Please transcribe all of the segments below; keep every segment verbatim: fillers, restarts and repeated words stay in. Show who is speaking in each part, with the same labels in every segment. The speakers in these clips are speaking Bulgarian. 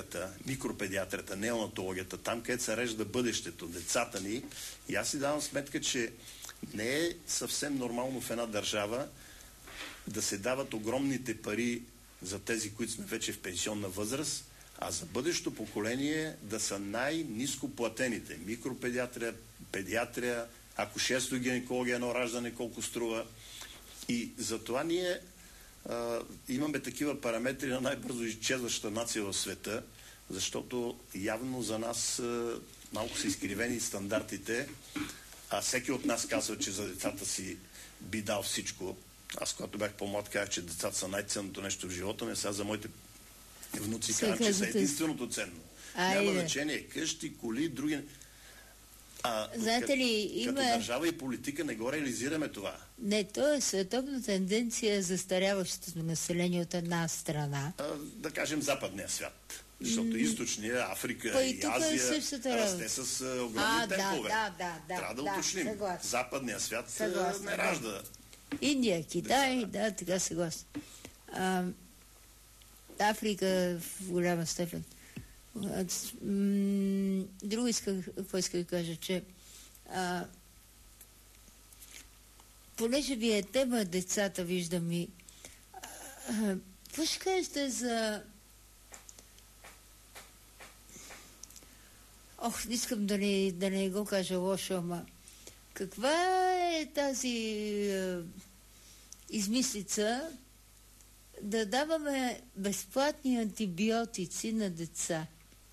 Speaker 1: педиатрията, микропедиатрията, неонатологията, там където се режда бъдещето, децата ни, и аз си давам сметка, че не е съвсем нормално в една държава да се дават огромните пари за тези, които сме вече в пенсионна възраст, а за бъдещото поколение да са най-ниско платените. Микропедиатрия, педиатрия, акушерство и гинекология, едно раждане, колко струва. И затова ние а, имаме такива параметри на най-бързо изчезваща нация в света, защото явно за нас а, малко са изкривени стандартите, а всеки от нас казва, че за децата си би дал всичко. Аз, когато бях по-млад, казах, че децата са най-ценното нещо в живота ми, сега за моите внуци казвам, че са единственото ценно.
Speaker 2: Айде.
Speaker 1: Няма значение. Къщи, коли, други... А,
Speaker 2: знаете ли,
Speaker 1: като,
Speaker 2: има...
Speaker 1: като държава и политика не го реализираме това.
Speaker 2: Не, то е световна тенденция за старяващото население от една страна.
Speaker 1: А, да кажем западния свят. Защото mm. източния, Африка
Speaker 2: Па
Speaker 1: и,
Speaker 2: и
Speaker 1: Азия е расте с а, огромни
Speaker 2: а,
Speaker 1: темпове.
Speaker 2: Да, да, да,
Speaker 1: Трябва да,
Speaker 2: да
Speaker 1: уточним.
Speaker 2: Съгласен.
Speaker 1: Западния свят
Speaker 2: Съгласен,
Speaker 1: не ражда.
Speaker 2: Индия, Китай, да, да така съгласен. А, Африка в голяма степен. Друго исках, какво исках да кажа, че а, понеже ви е тема децата, виждам и какво ще кажете за ох, не искам да не, да не го кажа лошо, ама каква е тази а, измислица да даваме безплатни антибиотици на деца?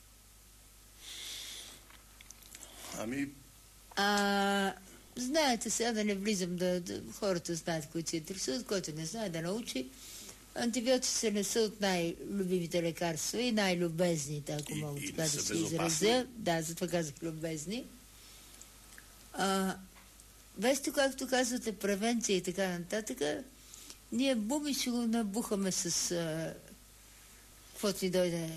Speaker 1: Ами...
Speaker 2: А, знаете, сега да не влизам, да, да хората знаят, които се интересуват, който не знае да научи. Антибиотици не са от най-любимите лекарства и най-любезните, ако
Speaker 1: и,
Speaker 2: мога
Speaker 1: и
Speaker 2: така да
Speaker 1: се
Speaker 2: се изразя. Да, затова казах любезни. А, вместо, както казвате, превенция и така нататък, ние буми ще го набухаме с а, каквото ни дойде,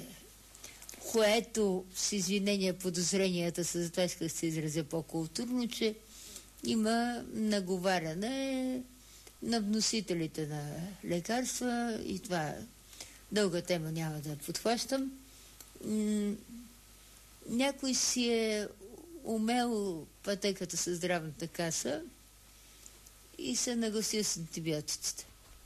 Speaker 2: което с извинения подозренията са, затова исках да се изразя по-културно, че има наговаряне на вносителите на лекарства и това дълга тема, няма да подхващам. М- някой си е умел пътеката със здравната каса и се нагласи с антибиотиците.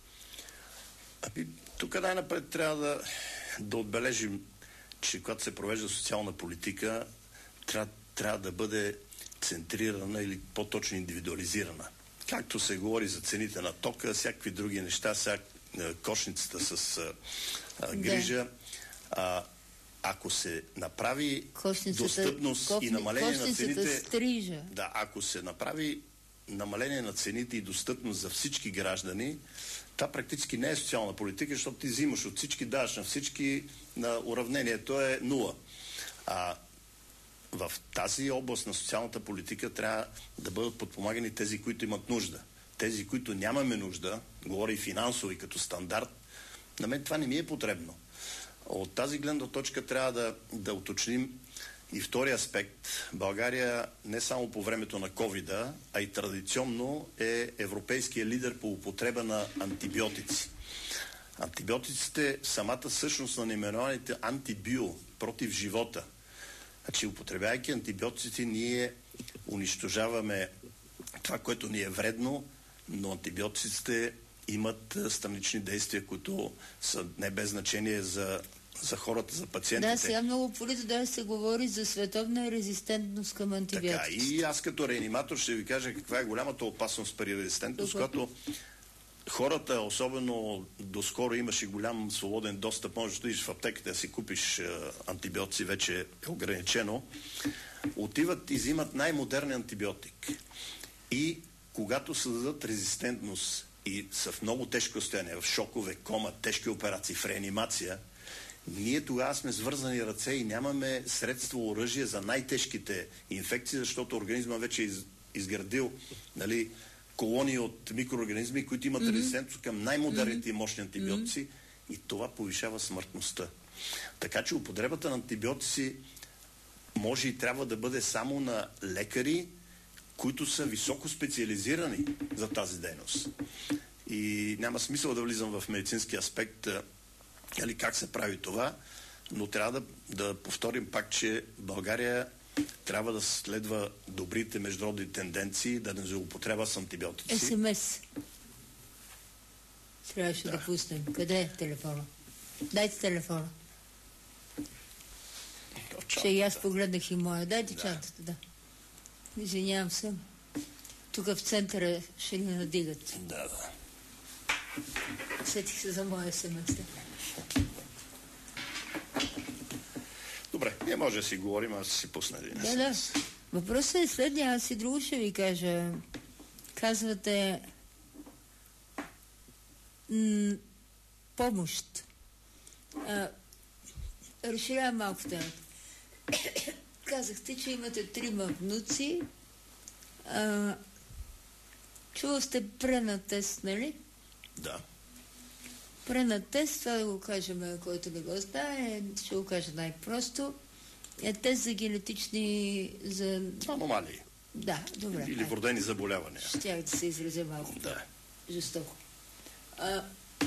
Speaker 1: Ами, тук най-напред трябва да, да отбележим, че когато се провежда социална политика, трябва, трябва да бъде центрирана или по-точно индивидуализирана. Както се говори за цените на тока, всякакви други неща, всяк, кошницата с а, а, грижа, да. а, ако се направи кошницата, достъпност кофни, и намаление на цените...
Speaker 2: Стрижа.
Speaker 1: Да, ако се направи намаление на цените и достъпност за всички граждани, това практически не е социална политика, защото ти взимаш от всички, даваш на всички, на уравнението е нула. А в тази област на социалната политика трябва да бъдат подпомагани тези, които имат нужда. Тези, които нямаме нужда, говори и финансово и като стандарт, на мен това не ми е потребно. От тази гледна точка трябва да, да уточним и втори аспект. България не само по времето на ковида, а и традиционно е европейския лидер по употреба на антибиотици. Антибиотиците, самата същност на наименованите антибио, против живота. Значи, употребявайки антибиотиците, ние унищожаваме това, което ни е вредно, но антибиотиците имат странични действия, които са не без значение за, за хората, за пациентите.
Speaker 2: Да, сега много полито да се говори за световна резистентност към антибиотиците.
Speaker 1: Така, и аз като реаниматор ще ви кажа каква е голямата опасност при резистентност, когато хората, особено доскоро имаше голям свободен достъп, можеш да идиш в аптеката да си купиш е, антибиотици, вече е ограничено, отиват и взимат най-модерен антибиотик. И когато създадат резистентност и са в много тежко състояние, в шокове, кома, тежки операции, в реанимация, ние тогава сме свързани ръце и нямаме средство, оръжие за най-тежките инфекции, защото организма вече е изградил, нали, колонии от микроорганизми, които имат mm-hmm. резистентност към най-модерните и мощни антибиотици, mm-hmm. и това повишава смъртността. Така че употребата на антибиотици може и трябва да бъде само на лекари, които са високо специализирани за тази дейност. И няма смисъл да влизам в медицински аспект, или как се прави това, но трябва да, да повторим пак, че България трябва да следва добрите международни тенденции, да не злоупотребява с антибиотици.
Speaker 2: СМС. Трябваше да. да пуснем. Къде е телефона? Дайте телефона. Че и аз погледнах и моя. Дайте да. Чантата, да. Извинявам се. Тук в центъра ще ни надигат.
Speaker 1: Да, да.
Speaker 2: Сетих се за моя СМС.
Speaker 1: Добре, ние може да си говорим, аз си пусна един.
Speaker 2: Да, да. Въпросът е следния, аз и друго ще ви кажа. Казвате м- помощ. А, разширявам малко темата. Казахте, че имате трима внуци. А, чувал сте прена тест, нали?
Speaker 1: Да.
Speaker 2: Прена тест, това да го кажем, който не го знае, ще го кажа най-просто. Е тест за генетични... За...
Speaker 1: аномалии.
Speaker 2: Да, добре.
Speaker 1: Или вродени заболявания.
Speaker 2: Щях да се изразя малко.
Speaker 1: Да.
Speaker 2: Жестоко. А,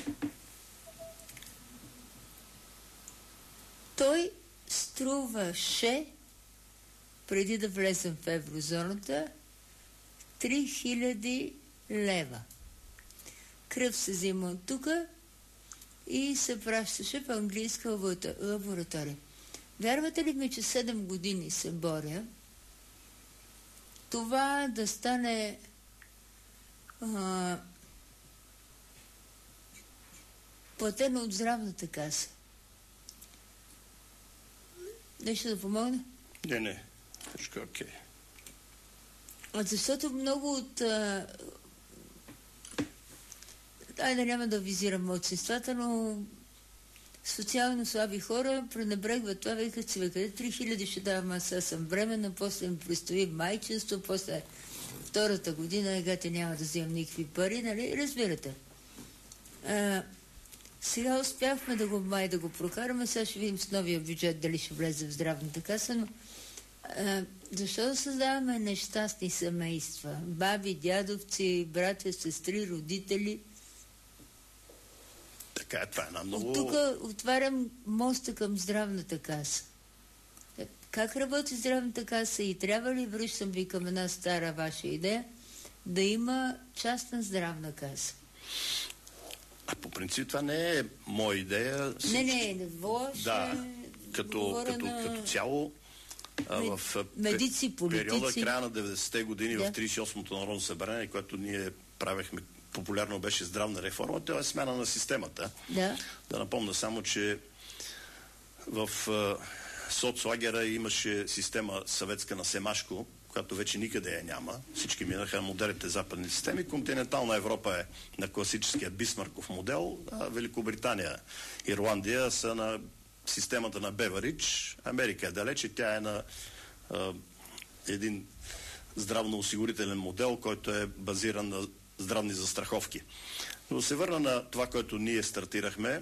Speaker 2: той струваше, преди да влезем в еврозоната, три хиляди лева. Кръв се взима от тук и се пращаше в английска лаборатория. Вярвате ли ми, че седем години се боря това да стане а, платено от здравната каса? Нещо да помогне?
Speaker 1: Не, не. Всичко е окей.
Speaker 2: А защото много от... А... Ай, да няма да визирам младсинствата, но социално слаби хора пренебрегват това, викат си, къде три хиляди ще давам, аз съм бременна, после ми предстои майчинство, после втората година, егате няма да вземам никакви пари, нали? Разбирате. А, сега успяхме да го май да го прокараме, сега ще видим с новия бюджет дали ще влезе в здравната каса, но а, защо да създаваме нещастни семейства? Баби, дядовци, братя, сестри, родители.
Speaker 1: Така е, това е една много...
Speaker 2: От тук отварям моста към здравната каса. Как работи здравната каса и трябва ли, връщам ви към една стара ваша идея, да има частна здравна каса?
Speaker 1: А по принцип това не е моя идея.
Speaker 2: Всички... Не, не, не, въобще...
Speaker 1: Да, като, като,
Speaker 2: на...
Speaker 1: като цяло а, в
Speaker 2: медици, политици...
Speaker 1: периода края на деветдесетте години
Speaker 2: да.
Speaker 1: В тридесет и осмото Народно събрание, което ние правехме, популярно беше здравна реформа, това е смяна на системата.
Speaker 2: Да.
Speaker 1: Да напомня само, че в а, соцлагера имаше система съветска на Семашко, която вече никъде я няма. Всички минаха на модерните западни системи. Континентална Европа е на класическия Бисмарков модел, а Великобритания, Ирландия са на системата на Беверидж. Америка е далече, тя е на а, един здравноосигурителен модел, който е базиран на здравни застраховки. Но се върна на това, което ние стартирахме.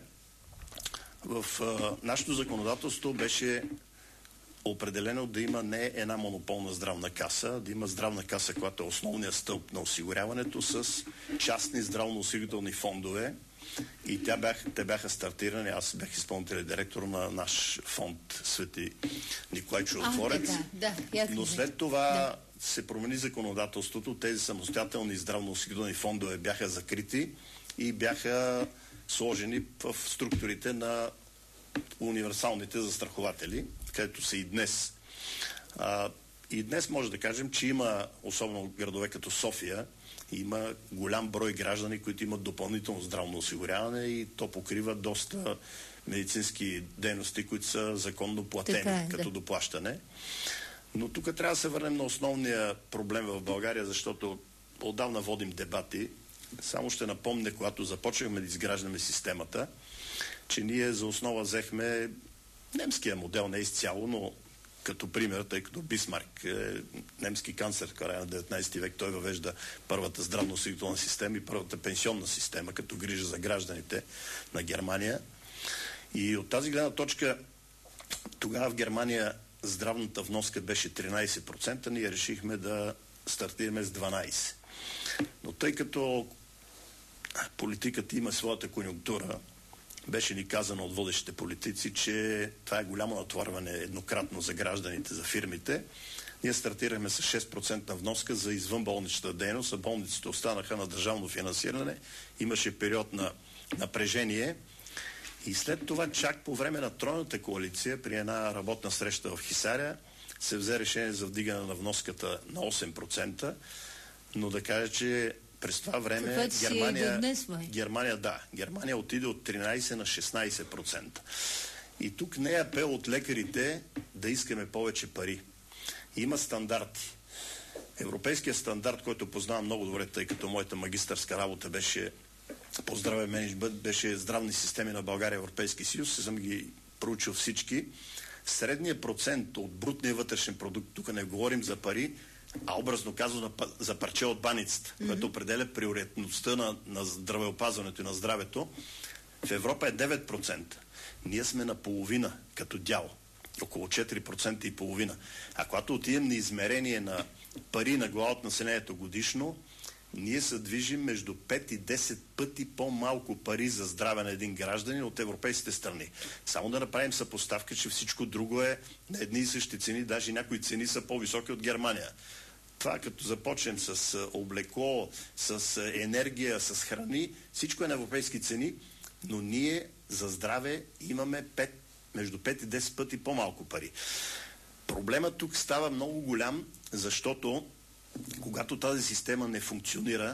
Speaker 1: В а, нашето законодателство беше определено да има не една монополна здравна каса, да има здравна каса, която е основният стълб на осигуряването с частни здравноосигурителни фондове. И тя бях, те бяха стартирани. Аз бях изпълнителен директор на наш фонд Свети Николай Чудотворец.
Speaker 2: А, да, да,
Speaker 1: но след това да. Се промени законодателството. Тези самостоятелни здравноосигурителни фондове бяха закрити и бяха сложени в структурите на универсалните застрахователи, където са и днес. А, и днес може да кажем, че има, особено в градове като София, има голям брой граждани, които имат допълнително здравно осигуряване и то покрива доста медицински дейности, които са законно платени е, като да. Доплащане. Но тук трябва да се върнем на основния проблем в България, защото отдавна водим дебати. Само ще напомня, когато започнахме да изграждаме системата, че ние за основа взехме немския модел, не изцяло, но като пример, тъй като Бисмарк е немски канцлер в края на деветнайсети век, той въвежда първата здравноосигурителна система и първата пенсионна система, като грижа за гражданите на Германия. И от тази гледна точка, тогава в Германия здравната вноска беше тринайсет процента, ние решихме да стартираме с дванайсет процента. Но тъй като политиката има своята конюнктура, беше ни казано от водещите политици, че това е голямо натоварване еднократно за гражданите, за фирмите. Ние стартирахме с шест процента вноска за извънболничната дейност, а болниците останаха на държавно финансиране. Имаше период на напрежение. И след това, чак по време на тройната коалиция, при една работна среща в Хисаря, се взе решение за вдигане на вноската на осем процента, но да кажа, че през това време Германия,
Speaker 2: днес,
Speaker 1: Германия, да, Германия отиде от тринайсет на шестнайсет процента. И тук не е апел от лекарите да искаме повече пари. Има стандарти. Европейският стандарт, който познавам много добре, тъй като моята магистърска работа беше по здраве менеджмент, беше здравни системи на България и Европейски съюз, съм ги проучил всички. Средният процент от брутния вътрешен продукт, тук не говорим за пари, а образно казано за парче от баницата, mm-hmm. което определя приоритетността на, на здравеопазването и на здравето, в Европа е девет процента. Ние сме на половина като дял. Около четири процента и половина. А когато отидем на измерение на пари на глава от населението годишно, ние се движим между пет и десет пъти по-малко пари за здраве на един гражданин от европейските страни. Само да направим съпоставка, че всичко друго е на едни и същи цени, даже някои цени са по-високи от Германия. Това като започнем с облекло, с енергия, с храни, всичко е на европейски цени, но ние за здраве имаме пет, между пет и десет пъти по-малко пари. Проблемът тук става много голям, защото когато тази система не функционира,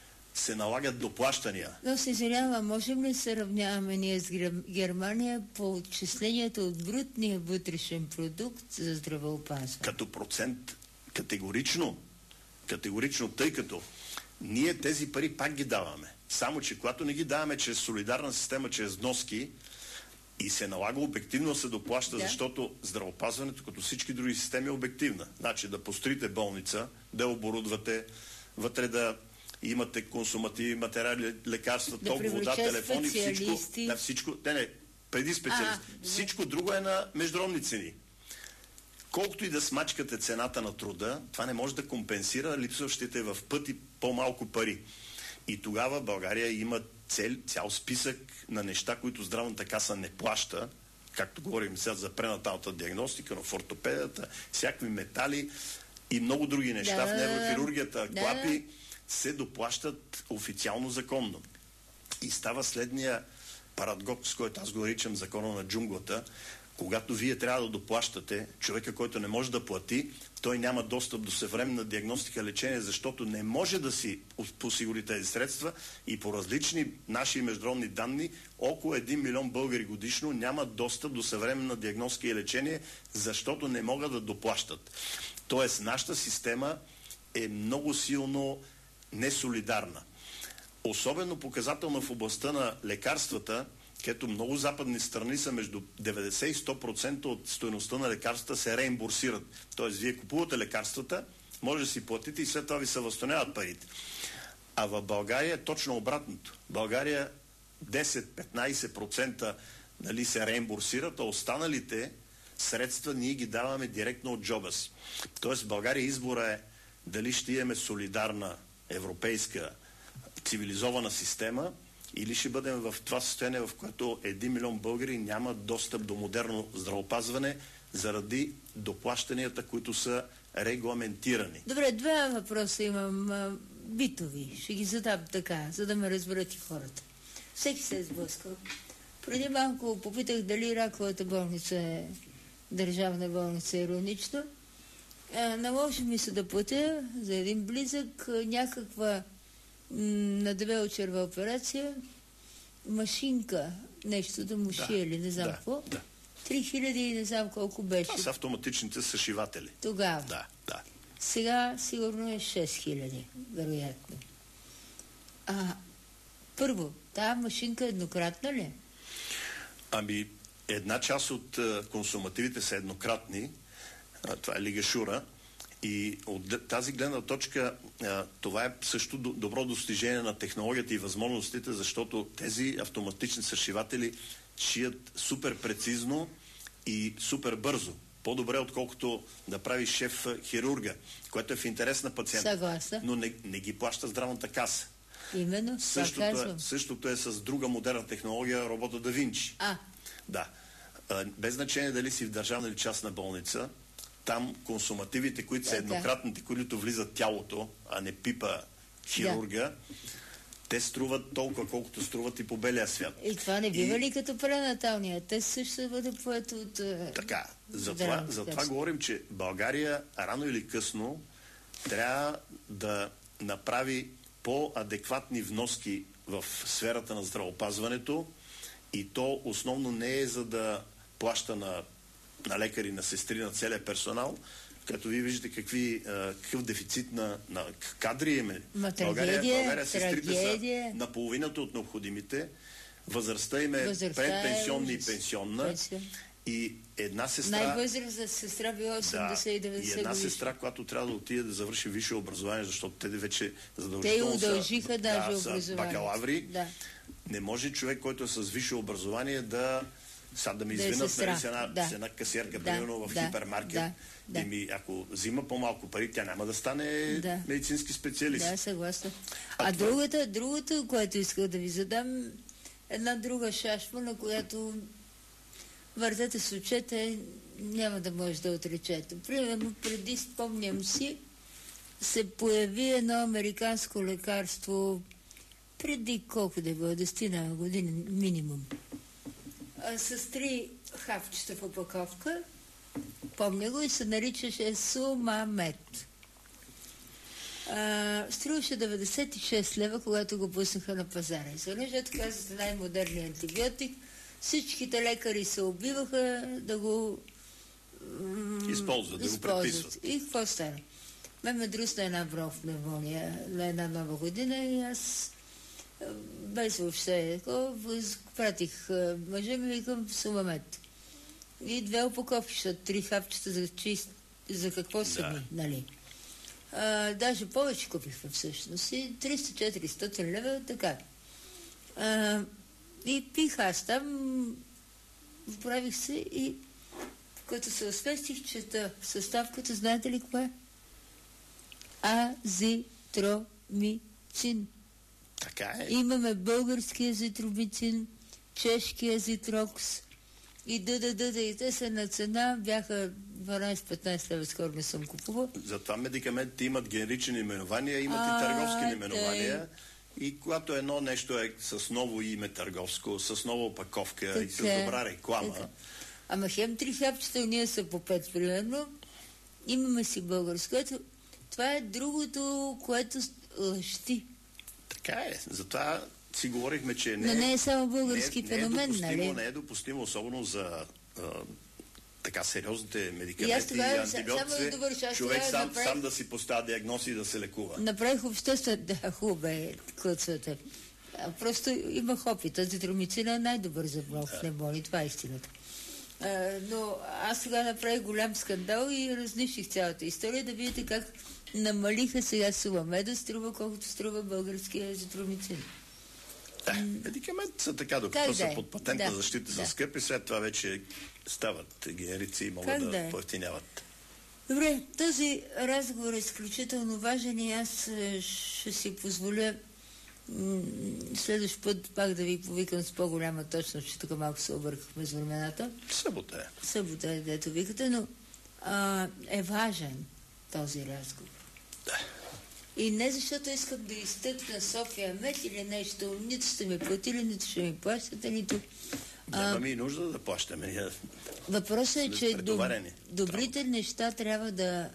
Speaker 1: се налагат доплащания.
Speaker 2: Но се извинявам, можем ли се равняваме ние с Германия по отчислението от брутния вътрешен продукт за здравеопазване?
Speaker 1: Като процент категорично, категорично, тъй като ние тези пари пак ги даваме. Само че когато не ги даваме чрез солидарна система, чрез вноски, и се налага обективно да се доплаща, да. Защото здравеопазването, като всички други системи, е обективна. Значи да построите болница, да оборудвате, вътре да имате консумативи, материали, лекарства,
Speaker 2: да
Speaker 1: ток, вода, телефони, всичко.
Speaker 2: Да,
Speaker 1: всичко. Не, не, преди специалисти. А, всичко да. Друго е на международни цени. Колкото и да смачкате цената на труда, това не може да компенсира липсващите в пъти по-малко пари. И тогава България има цел, цял списък на неща, които здравната каса не плаща, както говорим сега за пренаталната диагностика, но в ортопедията, всякакви метали и много други неща, да, в неврохирургията, да. Клапи, се доплащат официално законно. И става следния парадокс, който аз го наричам закона на джунглата. Когато вие трябва да доплащате, човека, който не може да плати, той няма достъп до съвременна диагностика, лечение, защото не може да си посигури тези средства и по различни наши международни данни, около един милион българи годишно нямат достъп до съвременна диагностика и лечение, защото не могат да доплащат. Тоест, нашата система е много силно несолидарна. Особено показателно в областта на лекарствата, където много западни страни са между деветдесет и сто процента от стойността на лекарствата се реимбурсират. Тоест, вие купувате лекарствата, може да си платите и след това ви се възстановяват парите. А в България е точно обратното. В България десет до петнайсет процента нали, се реимбурсират, а останалите средства ние ги даваме директно от джоба си. Тоест, в България избора е дали ще имаме солидарна европейска цивилизована система, или ще бъдем в това състояние, в което един милион българи няма достъп до модерно здравеопазване заради доплащанията, които са регламентирани.
Speaker 2: Добре, два въпроса имам а, битови. Ще ги задам така, за да ме разберат и хората. Всеки се е сблъскал. Преди малко попитах дали раковата болница е държавна болница, иронично. А, наложи ми се да платя за един близък някаква на дебелчерва операция, машинка, нещо да му шие или не знам
Speaker 1: да,
Speaker 2: какво.
Speaker 1: Да.
Speaker 2: Три хиляди и не знам колко беше.
Speaker 1: Това са автоматичните съшиватели.
Speaker 2: Тогава.
Speaker 1: Да, да.
Speaker 2: Сега сигурно е шест хиляди, вероятно. А, първо, тази машинка еднократна ли?
Speaker 1: Ами, една част от uh, консумативите са еднократни. Uh, това е лигашура. И от тази гледна точка това е също добро достижение на технологията и възможностите, защото тези автоматични съшиватели шият супер прецизно и супер бързо. По-добре, отколкото да прави шеф хирурга, което е в интерес на пациента.
Speaker 2: Съгласна.
Speaker 1: Но не, не ги плаща здравната каса.
Speaker 2: Именно,
Speaker 1: същото е, същото е с друга модерна технология, робота Да Винчи.
Speaker 2: А.
Speaker 1: Да. Без значение дали си в държавна или частна болница, там консумативите, които да, са еднократните, които влизат тялото, а не пипа хирурга, да. Те струват толкова, колкото струват и по белия свят.
Speaker 2: И това не бива и... ли като пренаталния? Те също ще бъдат поето от...
Speaker 1: Така, затова, затова говорим, че България рано или късно трябва да направи по-адекватни вноски в сферата на здравеопазването и то основно не е за да плаща на, на лекари, на сестри, на целия персонал, като вие виждате какви, какъв дефицит на, на кадри има. България, България сестрите са наполовината от необходимите. Възрастта им е предпенсионна и пенсионна. Пенсион. И една сестра...
Speaker 2: Най-възрастна сестра била осемдесет и деветдесет
Speaker 1: да, и една
Speaker 2: годишна.
Speaker 1: сестра, която трябва да отиде да завърши висше образование, защото те вече задължително
Speaker 2: те удължиха
Speaker 1: са,
Speaker 2: даже
Speaker 1: да,
Speaker 2: образование.
Speaker 1: Са бакалаври.
Speaker 2: Да.
Speaker 1: Не може човек, който е с висше образование да... Сега да ми да извинат, нали, с една, да. с една касиерка, да. примерно в да. хипермаркет. Да. Да. Ми, ако взима по-малко пари, тя няма да стане да. медицински специалист.
Speaker 2: Да, съгласна. А, а това... другата, другото, което исках да ви задам, една друга шашма, на която въртете с очете, няма да може да отречете. Примерно, преди, спомням си, се появи едно американско лекарство преди колко да било, десетина години минимум. А, с три хапчета в опаковка, помня го, и се наричаше Сумамет. А, струваше деветдесет и шест лева, когато го пуснаха на пазара. И защото казвате най-модерният антибиотик. Всичките лекари се убиваха да го м-
Speaker 1: използват, да го предписват.
Speaker 2: И какво стана? Мен ме друсна една бронхопневмония на една нова година и аз без въобще пратих мъжа ми, викам Сумамет. И две опаковки, защото три хапчета за чист, за какво са да. ми, нали? А, даже повече купих всъщност и триста-четиристотин лева, така. А, и пих аз там, вправих се и като се освестих, чета съставката, знаете ли каква е? Азитромицин.
Speaker 1: Така е.
Speaker 2: Имаме български азитромицин, чешки азитрокс и ДДД, и те са на цена, бяха дванайсет-петнайсет лева, скоро не съм купувал.
Speaker 1: Затова медикаментите имат генерични именования, имат а, и търговски наименования. Тъй... И когато едно нещо е с ново име търговско, с нова опаковка така, и с добра реклама... Така.
Speaker 2: Ама хем три хапчета, ние са по пет, примерно. Имаме си българско. Това е другото, което лъщи. Така
Speaker 1: е. Затова си говорихме, че не,
Speaker 2: но не е само български
Speaker 1: не,
Speaker 2: феномен,
Speaker 1: не е
Speaker 2: нали?
Speaker 1: Не е допустимо, особено за а, така сериозните медикаменти и, и антибиотици. Да човек сам, направих... сам да си поставя диагноз и да се лекува.
Speaker 2: Направих обществен... Да, хубаво е, клъцвате. Просто имах опит. Азитромицин е най-добър за бронхопневмония. Това е истината. А, но аз сега направих голям скандал и разнищих цялата история, да видите как намалиха сега Сумамет да струва колкото струва българския азитромицин.
Speaker 1: Да, медикаменти са така, докато са
Speaker 2: да
Speaker 1: под патентна
Speaker 2: да,
Speaker 1: защита
Speaker 2: да.
Speaker 1: са скъпи, след това вече стават генерици и могат как да, да поевтиняват.
Speaker 2: Добре, този разговор е изключително важен и аз ще си позволя м- следващ път пак да ви повикам с по-голяма точност, че тук малко се объркахме с времената.
Speaker 1: Събота е.
Speaker 2: Събота е, дето викате, но а, е важен този разговор.
Speaker 1: Да.
Speaker 2: И не защото искам да изтъкна София Мед или нещо, нито сте ми платили, нито ще ми плащате, нито...
Speaker 1: Нямаме и нужда да плащаме.
Speaker 2: Въпросът е, че доб... добрите неща трябва да,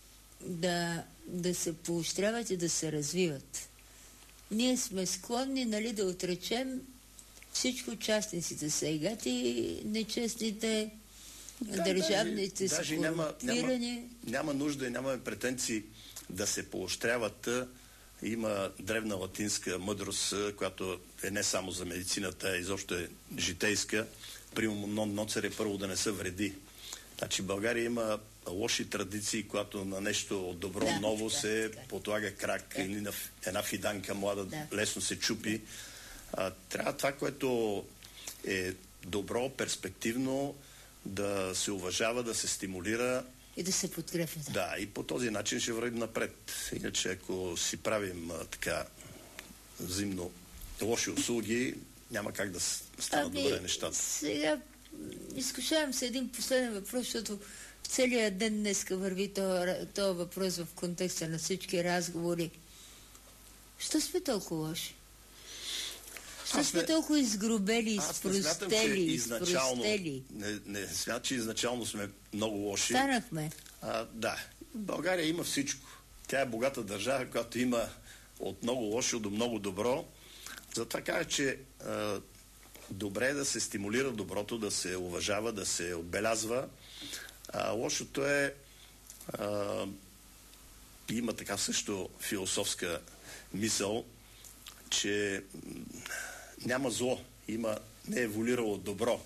Speaker 2: да, да се поощряват и да се развиват. Ние сме склонни, нали, да отречем всичко, частниците са игати, нечестните, да, държавните
Speaker 1: даже,
Speaker 2: са
Speaker 1: даже няма, няма, няма нужда и нямаме претенции да се поощряват. Има древна латинска мъдрост, която е не само за медицината, а изобщо е житейска. Примерно нон ноцере първо да не се вреди. Значи България има лоши традиции, когато на нещо добро да, ново да, се да, подлага крак да. Или на една фиданка млада да. Лесно се чупи. А, трябва това, което е добро, перспективно, да се уважава, да се стимулира.
Speaker 2: И да се подкрепя.
Speaker 1: Да, и по този начин ще вървим напред. Иначе, ако си правим а, така взаимно лоши услуги, няма как да станат
Speaker 2: ами,
Speaker 1: добре нещата.
Speaker 2: Сега изкушавам се един последен въпрос, защото целият ден днеска върви този въпрос в контекста на всички разговори. Що сме толкова лоши? Що сме не, толкова изгрубели, изпростели, изпростели?
Speaker 1: Не, не смятам, че изначално сме много лоши.
Speaker 2: Станахме.
Speaker 1: А, да. България има всичко. Тя е богата държава, която има от много лошо до много добро. Затова кажа, че а, добре е да се стимулира доброто, да се уважава, да се отбелязва. А лошото е а, има така също философска мисъл, че няма зло, има не еволюирало добро.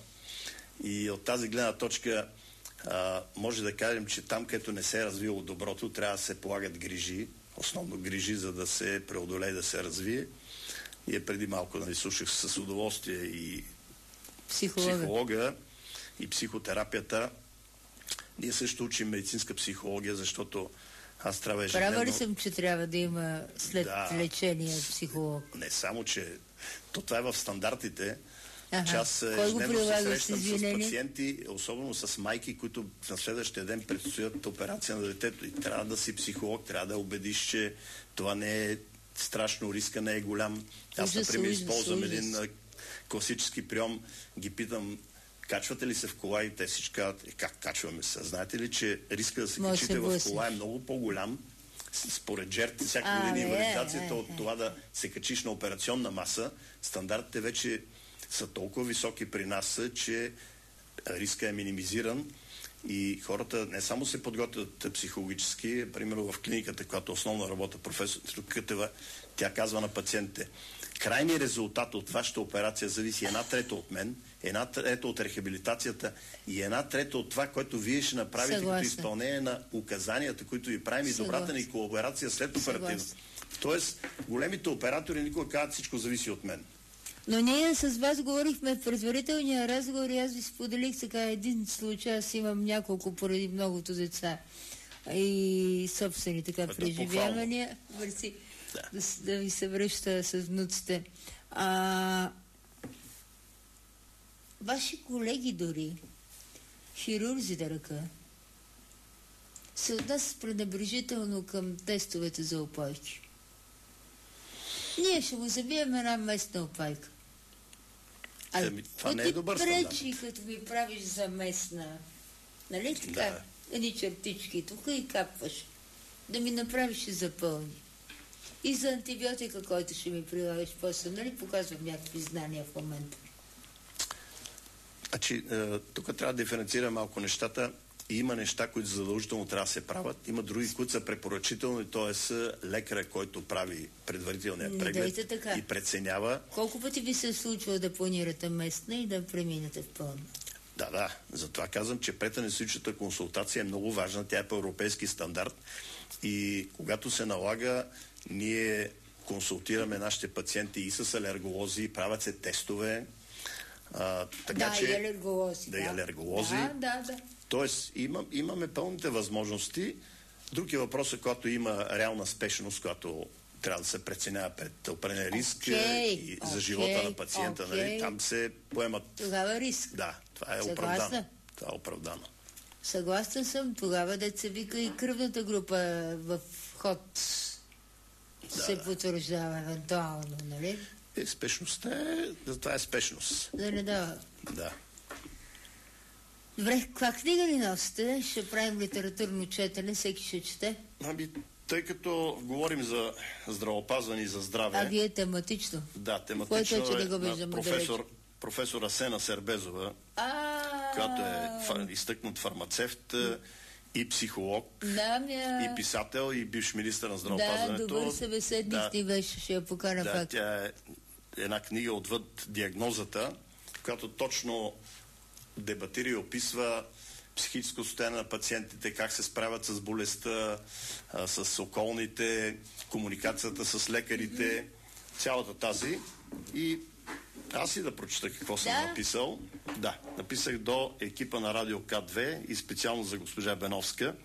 Speaker 1: И от тази гледна точка а, може да кажем, че там, където не се е развило доброто, трябва да се полагат грижи, основно грижи, за да се преодолее, да се развие. И преди малко, нали, слушах с удоволствие и психолога. психолога и психотерапията. Ние също учим медицинска психология, защото аз трябва ежедневно...
Speaker 2: Права ли съм, че трябва да има след да, лечение психолог?
Speaker 1: Не само, че то това е в стандартите.
Speaker 2: Ага.
Speaker 1: Че аз ежедневно се срещам с пациенти, особено с майки, които на следващия ден предстоят операция на детето. И трябва да си психолог, трябва да убедиш, че това не е страшно, риска не е голям. Аз,
Speaker 2: ужас,
Speaker 1: например,
Speaker 2: ужас,
Speaker 1: използвам
Speaker 2: ужас.
Speaker 1: един класически прием, ги питам: качвате ли се в кола? И те всички казват: е, как качваме се? Знаете ли, че риска да се
Speaker 2: Може
Speaker 1: качите
Speaker 2: се
Speaker 1: в кола е много по-голям според жертви, всяка година инвалидизацията от това да се качиш на операционна маса. Стандартите вече са толкова високи при нас, че риска е минимизиран и хората не само се подготвят психологически, примерно в клиниката, която основно работа професор Кътева, тя казва на пациентите: крайният резултат от вашата операция зависи една трета от мен, една трета от рехабилитацията и една трета от това, което вие ще направите Съгласна. Като изпълнение на указанията, които ви правим и добрата ни колаборация след оперативно. Тоест, големите оператори никога казват: всичко зависи от мен.
Speaker 2: Но ние с вас говорихме в предварителния разговор и аз ви споделих така един случай. Аз имам няколко поради многото деца и собствени така преживявания. Върси, да. Да, да ви се връща с внуците. А, ваши колеги дори, хирурзи да ръка, се отнасят пренебрежително към тестовете за опойки. Ние ще му забием една местна опайка. А
Speaker 1: Еми, това не е добър стандарт.
Speaker 2: пречи, като ми правиш за местна, нали така?
Speaker 1: Да.
Speaker 2: Едни чертички тук и капваш. Да ми направиш и запълни. И за антибиотика, който ще ми прилагаш после, нали показвам някакви знания в момента.
Speaker 1: Значи, тук трябва да диференцираме малко нещата. Има неща, които задължително трябва да се правят. Има други, които са препоръчителни, т.е. лекаря, който прави предварителния преглед и преценява.
Speaker 2: Колко пъти ви се е случило да планирате местна и да преминете в пълна?
Speaker 1: Да, да. Затова казвам, че преданестетичната консултация е много важна. Тя е по европейски стандарт. И когато се налага, ние консултираме нашите пациенти и с алерголози, правят се тестове. А, така,
Speaker 2: да,
Speaker 1: че,
Speaker 2: и алерголози.
Speaker 1: Да, да, и алерголози.
Speaker 2: Да, да, да.
Speaker 1: Тоест, имам, имаме пълните възможности. Друг е въпросът, когато има реална спешност, която трябва да се преценява пред определен риск
Speaker 2: okay,
Speaker 1: и за okay, живота на пациента. Okay. Нали? Там се поемат...
Speaker 2: Тогава риск.
Speaker 1: Да, това е
Speaker 2: Съгласна?
Speaker 1: оправдано. Това е оправдано.
Speaker 2: Съгласна съм. Тогава деца вика и кръвната група в ход да. Се потвърждава евентуално, нали?
Speaker 1: Е, спешността е... Това е спешност.
Speaker 2: Да не дава.
Speaker 1: Да.
Speaker 2: Добре, каква книга ли носите? Ще правим литературно четене, всеки ще чете.
Speaker 1: Ами, тъй като говорим за здравеопазване и за здраве...
Speaker 2: А вие тематично?
Speaker 1: Да, тематично е,
Speaker 2: е го
Speaker 1: на професор, професор Асена Сербезова,
Speaker 2: а
Speaker 1: която е изтъкнат фармацевт и психолог,
Speaker 2: да, мя...
Speaker 1: и писател, и бивш министър на здравеопазването.
Speaker 2: Да, добър събеседник
Speaker 1: да,
Speaker 2: ти беше, ще я покана
Speaker 1: да,
Speaker 2: пак.
Speaker 1: Тя е една книга отвъд диагнозата, която точно дебатира и описва психическо състояние на пациентите, как се справят с болестта, а, с околните, комуникацията с лекарите, цялата тази. И аз и да прочета какво съм
Speaker 2: да?
Speaker 1: написал. Да, написах до екипа на Радио К две и специално за госпожа Беновска,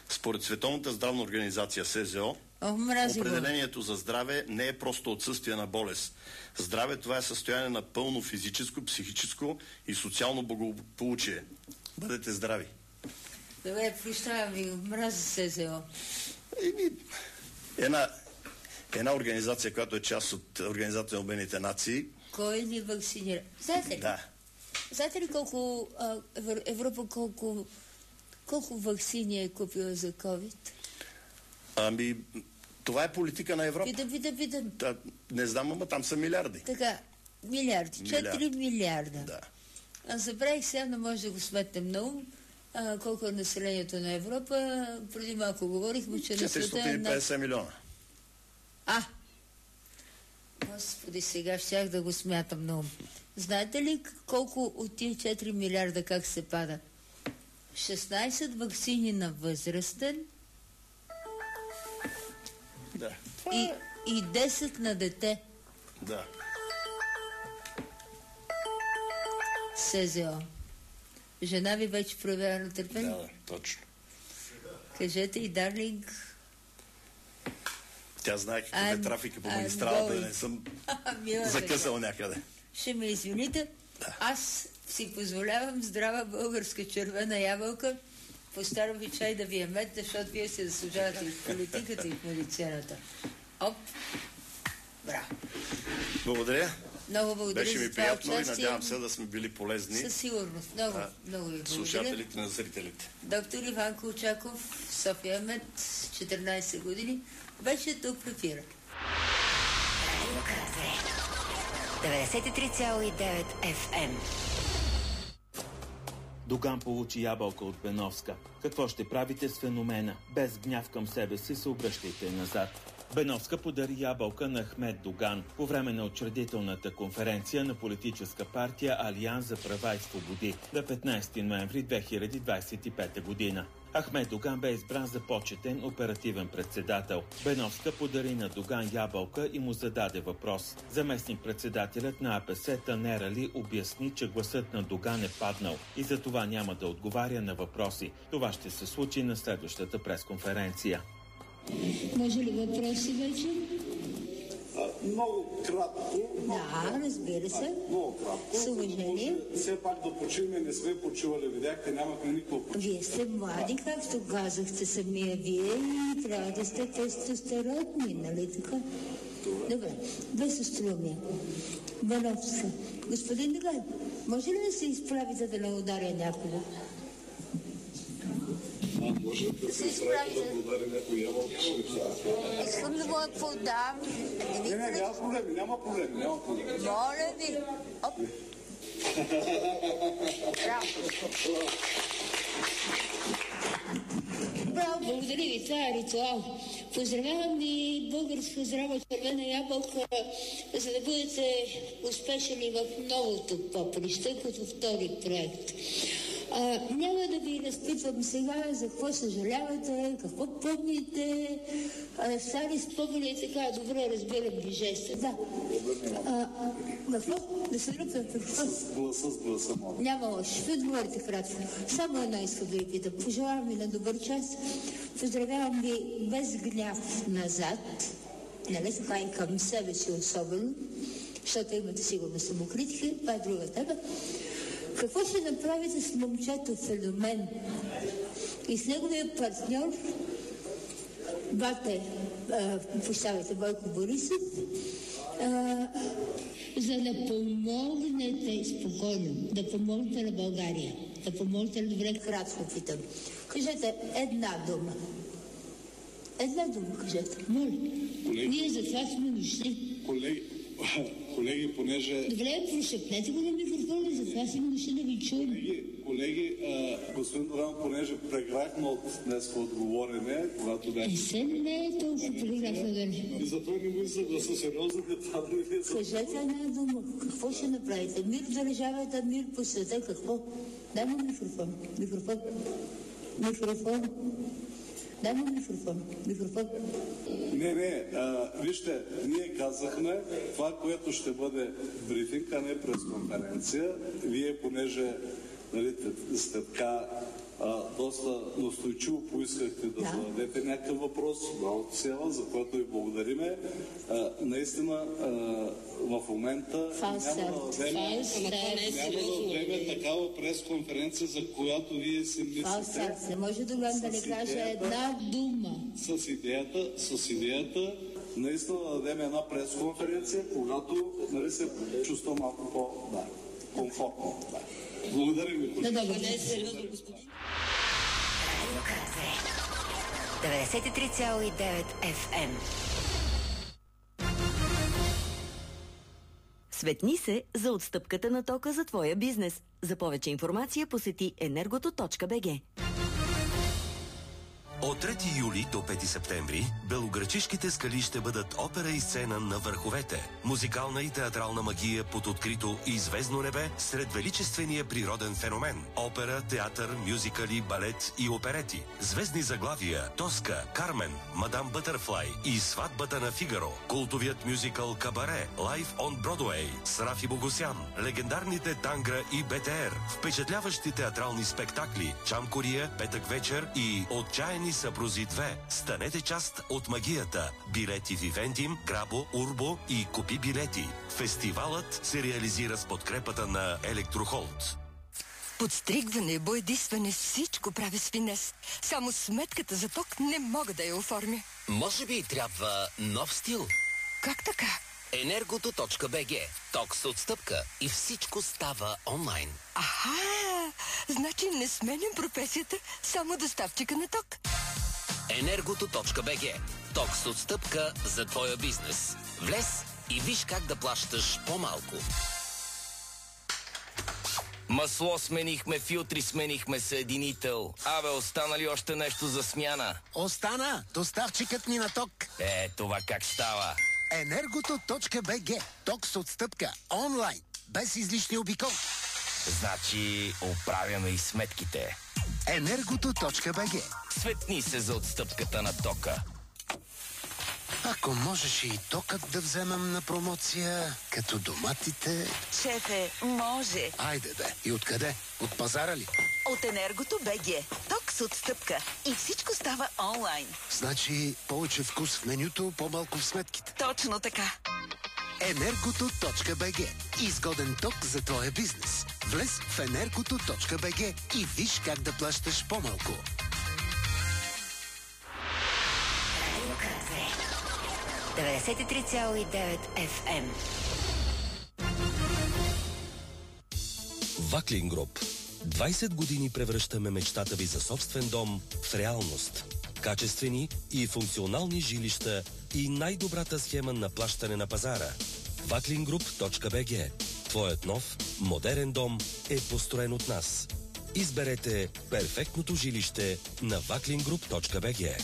Speaker 1: Според Световната здравна организация СЗО,
Speaker 2: О, мрази го.
Speaker 1: определението за здраве не е просто отсъствие на болест. Здраве, това е състояние на пълно физическо, психическо и социално благополучие. Бъдете здрави.
Speaker 2: Добре, прощавам ви, мрази СЗО.
Speaker 1: Еми, една, една организация, която е част от Организацията на Обединените нации.
Speaker 2: Кой ни вакцинира? Знаете ли?
Speaker 1: Да.
Speaker 2: Знаете ли колко а, Евро- Европа колко, колко вакцини е купила за COVID?
Speaker 1: Ами, това е политика на Европа.
Speaker 2: Питам, питам, питам.
Speaker 1: Да, не знам, ама там са милиарди.
Speaker 2: Така, милиарди. четири милиарда.
Speaker 1: Да.
Speaker 2: Аз забравих сега, но може да го сметнем на ум. А, колко е населението на Европа? Преди малко говорихме, че на света е
Speaker 1: четиристотин и петдесет милиона.
Speaker 2: А! Господи, сега щях да го смятам на ум. Знаете ли колко от тия четири милиарда как се пада? шестнайсет ваксини на възрастен
Speaker 1: Да.
Speaker 2: и, и десет на дете.
Speaker 1: Да.
Speaker 2: СЗО. Жена ви вече проявява на търпение?
Speaker 1: Да, да, точно.
Speaker 2: Кажете и, дарлинг.
Speaker 1: Тя знае какъв е
Speaker 2: I'm-
Speaker 1: трафика по
Speaker 2: I'm
Speaker 1: магистралата, да
Speaker 2: going.
Speaker 1: не съм
Speaker 2: Мила
Speaker 1: закъсал някъде.
Speaker 2: Ще ме извините, аз си позволявам здрава българска червена ябълка по стар обичай да ви я метна, защото вие се заслужавате и в политиката, и в медицината. Оп! Браво!
Speaker 1: Благодаря.
Speaker 2: Много благодаря
Speaker 1: Беше
Speaker 2: за
Speaker 1: ми
Speaker 2: това
Speaker 1: приятно и
Speaker 2: участие.
Speaker 1: надявам се да сме били полезни
Speaker 2: Със сигурност. Много,
Speaker 1: на
Speaker 2: много ви благодаря.
Speaker 1: слушателите, на зрителите.
Speaker 2: Доктор Иван Колчаков, София Мед, четиринайсет години, беше тук в ефира.
Speaker 3: деветдесет и три цяло и девет Еф Ем.
Speaker 4: Доган получи ябълка от Беновска. Какво ще правите с феномена? Без гняв към себе си се обръщайте назад. Беновска подари ябълка на Ахмед Доган по време на учредителната конференция на политическа партия Алианс за права и свободи на петнайсети ноември две хиляди двайсет и пета година. Ахмед Доган бе избран за почетен оперативен председател. Беновска подари на Доган ябълка и му зададе въпрос. Заместник-председателят на А Пе Се Танер Али обясни, че гласът на Доган е паднал и за това няма да отговаря на въпроси. Това ще се случи на следващата пресконференция.
Speaker 2: Може ли въпроси вече?
Speaker 5: А, много кратко. Много
Speaker 2: Да,
Speaker 5: кратко.
Speaker 2: разбира се.
Speaker 5: А, много кратко.
Speaker 2: С уважение.
Speaker 5: Може все пак да почиваме, не сме почивали, видяхте, нямахме никакво почиване.
Speaker 2: Вие сте млади, както казахте самия вие, и трябва да сте тестостеронни, нали така? Добре, без остроумие. Беновска. Господин Доган, може ли да се изправите да не ударя някого?
Speaker 5: А, може да се изправи да удари някой ябълка.
Speaker 2: Искам да го подам.
Speaker 5: Не, не, няма проблеми, няма проблеми, няма проблеми.
Speaker 2: Моля ви. Оп. Браво. Браво, благодаря ви. Това е ритуал. Поздравявам ви, българска здрава червена ябълка, за да бъдете успешни в новото поприще, като втори проект. А, няма да ви разпитвам сега за какво съжалявате, какво помните, а, стари спомени и така, добре разбирам ви жеста. Да. А, какво? Да се ръпя какво?
Speaker 5: С гласа, с гласа, моля.
Speaker 2: Няма лошо. Ще отговорите кратко. Само едно искам да ви питам. Пожелавам ви на добър час. Поздравявам ви без гняв назад. Нали така и към себе си особено, защото имате сигурно самокритика. Това е друга тема. Какво ще направите с момчето Феномен и с неговия партньор, бате, поставите Бойко Борисов, а, за да помогнете спокойно, да помогнете на България, да помогнете на добре, кратко питам. Кажете една дума. Една дума кажете. Моля. Ние за това сме дошли.
Speaker 5: Колеги, колеги, понеже...
Speaker 2: Добре, прошепнете го на микрофона, за това сме дошли да ви чуем.
Speaker 5: Колеги, колеги а, господин Доган, понеже преграхме от днес отговорене, когато бях...
Speaker 2: Не се не е толкова преграфно да не.
Speaker 5: И затова не му съгласа сериозно, това да ви е за...
Speaker 2: Кажете една дума. Какво ще направите? Мир в държавата, мир по света. Какво? Дай му микрофон. Микрофон. Микрофон. Дай му микрофон. Микрофон.
Speaker 5: Не, не, а, вижте, ние казахме това, което ще бъде брифинг, а не пресконференция. Вие, понеже нали, сте така а, доста настойчиво поискахте да, да зададете някакъв въпрос. Браво, Села, за което ви благодариме. А, наистина, а, в момента
Speaker 2: Фалсет.
Speaker 5: няма да вземе, няма да вземе такава пресконференция, за която вие си мислите.
Speaker 2: Фалсет. Не може да гледам да не кажа една дума.
Speaker 5: С идеята, с идеята, наистина да дадем една пресконференция, когато, нали, се чувства малко по, да, комфортно. Да. Благодаря ви.
Speaker 2: Да, да, не е сериозно, господин.
Speaker 3: деветдесет и три цяло и девет Еф Ем.
Speaker 6: Светни се за отстъпката на тока за твоя бизнес. За повече информация посети енергото точка би джи.
Speaker 7: От трети юли до пети септември белоградчишките скали ще бъдат опера и сцена на върховете. Музикална и театрална магия под открито и звездно небе сред величествения природен феномен. Опера, театър, мюзикали, балет и оперети. Звездни заглавия Тоска, Кармен, Мадам Бътърфлай и Сватбата на Фигаро. Култовият мюзикъл Кабаре, Лайф он Бродуей с Рафи Богосян. Легендарните Тангра и Бе Те Ер. Впечатляващи театрални спектакли Чам Кория, Петък вечер и Отчаяни съпрузи две. Станете част от магията. Билети Вивентим, Грабо, Урбо и Купи билети. Фестивалът се реализира с подкрепата на Електрохолд.
Speaker 8: Подстригване, боядисване, всичко прави с финес. Само сметката за ток не мога да я оформя.
Speaker 9: Може би трябва нов стил?
Speaker 8: Как така?
Speaker 9: енергото точка би джи. Ток с отстъпка и всичко става онлайн.
Speaker 8: Аха! Значи не сменям професията, само доставчика на ток.
Speaker 9: енергото точка би джи. Ток с отстъпка за твоя бизнес. Влез и виж как да плащаш по-малко.
Speaker 10: Масло сменихме, филтри сменихме, съединител. Абе, остана ли още нещо за смяна?
Speaker 11: Остана! Доставчикът ни на ток.
Speaker 10: Е, това как става?
Speaker 11: енергото точка би джи. Ток с отстъпка. Онлайн. Без излишни обикол.
Speaker 10: Значи, оправяме и сметките.
Speaker 11: енергото точка би джи.
Speaker 10: Светни се за отстъпката на тока.
Speaker 11: Ако можеш и токът да вземам на промоция, като доматите...
Speaker 12: Шефе, може.
Speaker 11: Айде бе. И откъде? От пазара ли?
Speaker 12: От енергото точка би джи. Ток с отстъпка. И всичко става онлайн.
Speaker 11: Значи повече вкус в менюто, по-малко в сметките.
Speaker 12: Точно така.
Speaker 11: енергото точка би джи. Изгоден ток за твоя бизнес. Влез в енергото точка би джи и виж как да плащаш по-малко.
Speaker 3: деветдесет и три цяло и девет Еф Ем.
Speaker 7: Ваклин Груп. двайсет години превръщаме мечтата ви за собствен дом в реалност. Качествени и функционални жилища и най-добрата схема на плащане на пазара. ваклин груп точка би джи. Твоят нов, модерен дом е построен от нас. Изберете перфектното жилище на ваклин груп точка би джи.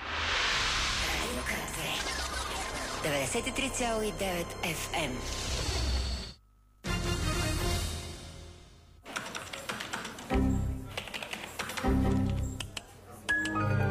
Speaker 3: деветдесет и три цяло и девет Еф Ем.